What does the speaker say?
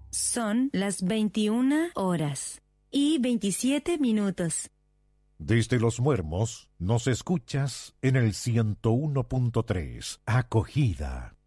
Son las 21:27. Desde Los Muermos nos escuchas en el 101.3. Acogida.